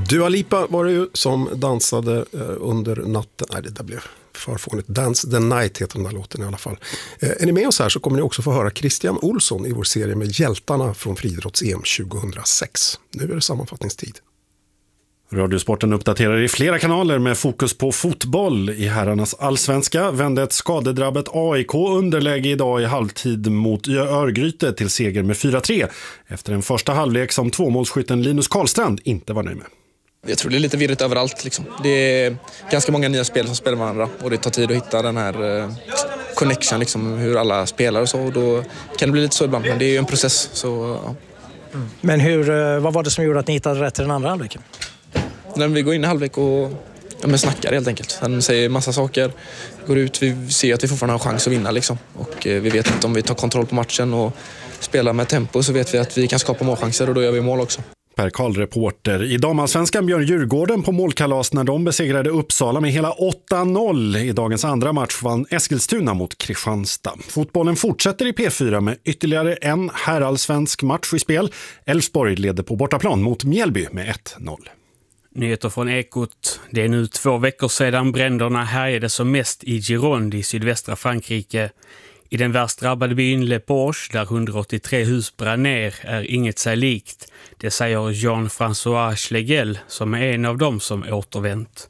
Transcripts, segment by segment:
Dua Lipa var det ju som dansade under natten. Nej, det där blev förfånigt. Dance the Night heter den där låten i alla fall. Är ni med oss här så kommer ni också få höra Christian Olsson i vår serie med hjältarna från friidrotts-EM 2006. Nu är det sammanfattningstid. Radiosporten uppdaterar i flera kanaler med fokus på fotboll. I herrarnas allsvenska vände ett skadedrabbet AIK underläge idag i halvtid mot Örgryte till seger med 4-3 efter en första halvlek som tvåmålsskytten Linus Karlstrand inte var nöjd med. Jag tror det är lite virrigt överallt. Liksom. Det är ganska många nya spel som spelar varandra och det tar tid att hitta den här connection, liksom, hur alla spelar och så. Och då kan det bli lite så ibland, men det är ju en process. Så, ja. Men vad var det som gjorde att ni hittade rätt i den andra halvleken? När vi går in i halvlek och snackar helt enkelt. Han säger massa saker, går ut, vi ser att vi fortfarande har chans att vinna. Liksom. Och vi vet att om vi tar kontroll på matchen och spelar med tempo så vet vi att vi kan skapa målchanser och då gör vi mål också. Per Karl, reporter. I damallsvenskan Björn Djurgården på målkalas när de besegrade Uppsala med hela 8-0. I dagens andra match vann Eskilstuna mot Kristianstad. Fotbollen fortsätter i P4 med ytterligare en herrallsvensk match i spel. Elfsborg leder på bortaplan mot Mjällby med 1-0. Nyheter från Ekot. Det är nu 2 veckor sedan bränderna härjade som mest i Gironde i sydvästra Frankrike. I den värst drabbade byn Le Porche, där 183 hus brann ner, är inget sig likt. Det säger Jean-François Schlegel, som är en av dem som återvänt.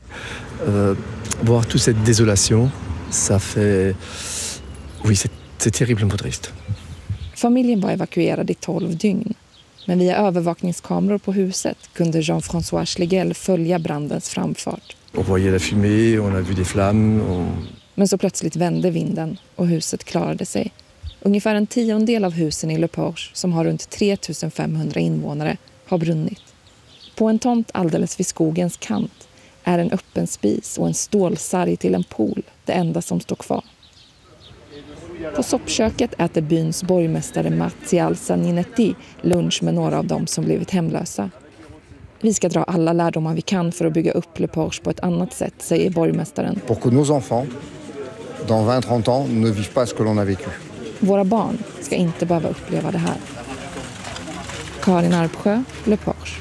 Voir toute cette désolation, ça fait... Oui, c'est terriblement triste. Familjen var evakuerad i 12 dygn. Men via övervakningskameror på huset kunde Jean-François Schlegel följa brandens framfart. On voyait la fumée, on a vu des flammes. Men så plötsligt vände vinden och huset klarade sig. Ungefär en 10-del av husen i Le Porche, som har runt 3500 invånare, har brunnit. På en tomt alldeles vid skogens kant är en öppen spis och en stålsarg till en pool det enda som står kvar. På soppköket äter byns borgmästare Martial Saninetti lunch med några av dem som blivit hemlösa. Vi ska dra alla lärdomar vi kan för att bygga upp Le Porche på ett annat sätt, säger borgmästaren. Pour que nos enfants, dans 20-30 ans, ne vivent pas ce que l'on a vécu. Våra barn ska inte behöva uppleva det här. Karin Arpsjö, Le Porche.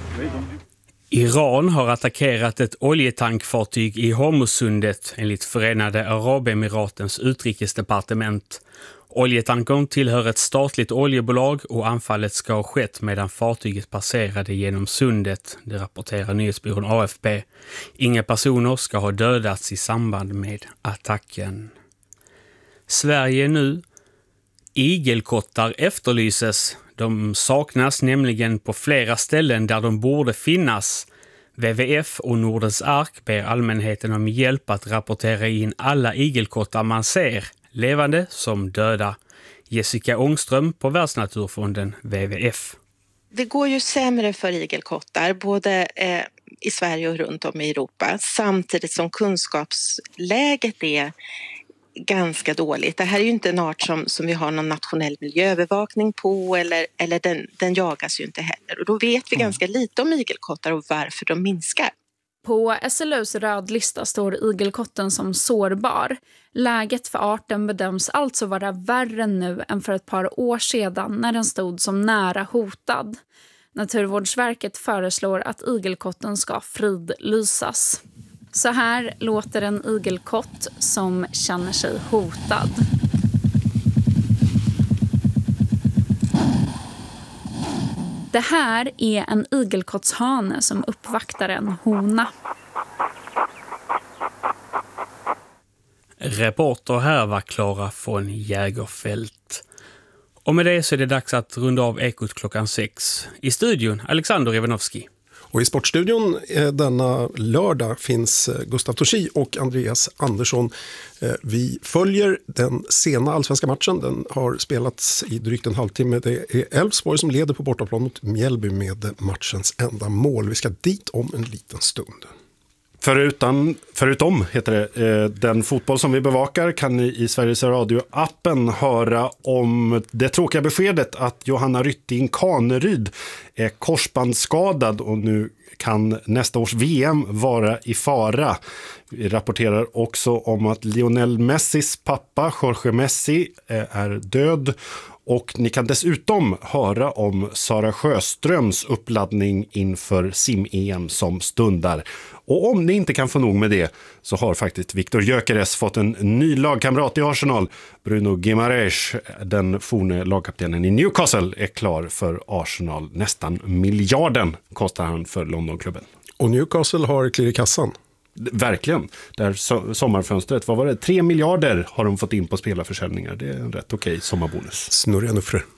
Iran har attackerat ett oljetankfartyg i Hormuzsundet enligt Förenade Arabemiratens utrikesdepartement. Oljetankern tillhör ett statligt oljebolag och anfallet ska ha skett medan fartyget passerade genom sundet, det rapporterar nyhetsbyrån AFP. Inga personer ska ha dödats i samband med attacken. Sverige nu. Igelkottar efterlyses. De saknas nämligen på flera ställen där de borde finnas. WWF och Nordens Ark ber allmänheten om hjälp att rapportera in alla igelkottar man ser, levande som döda. Jessica Ångström på Världsnaturfonden WWF. Det går ju sämre för igelkottar, både i Sverige och runt om i Europa, samtidigt som kunskapsläget är ganska dåligt. Det här är ju inte en art som vi har någon nationell miljöövervakning på eller den jagas ju inte heller. Och då vet vi ganska lite om igelkottar och varför de minskar. På SLUs rödlista står igelkotten som sårbar. Läget för arten bedöms alltså vara värre nu än för ett par år sedan när den stod som nära hotad. Naturvårdsverket föreslår att igelkotten ska fridlysas. Så här låter en igelkott som känner sig hotad. Det här är en igelkottshane som uppvaktar en hona. Reporter här var Klara von Jägerfält. Och med det så är det dags att runda av Ekot 6. I studion Alexander Ivanovski. Och i Sportstudion denna lördag finns Gustav Torsi och Andreas Andersson. Vi följer den sena allsvenska matchen. Den har spelats i drygt en halvtimme. Det är Elfsborg som leder på bortaplan mot Mjällby med matchens enda mål. Vi ska dit om en liten stund. Förutom heter det, den fotboll som vi bevakar kan ni i Sveriges Radio-appen höra om det tråkiga beskedet att Johanna Rytting Kaneryd är korsbandsskadad och nu kan nästa års VM vara i fara. Vi rapporterar också om att Lionel Messis pappa Jorge Messi är död Och ni kan dessutom höra om Sara Sjöströms uppladdning inför sim-EM som stundar. Och om ni inte kan få nog med det så har faktiskt Viktor Gyökeres fått en ny lagkamrat i Arsenal. Bruno Guimaraes, den forne lagkaptenen i Newcastle, är klar för Arsenal. Nästan miljarden kostar han för Londonklubben. Och Newcastle har klirr i kassan. Verkligen. Där sommarfönstret, vad var det? 3 miljarder har de fått in på spelarförsäljningar. Det är en rätt okej sommarbonus. Snurriga nuffror.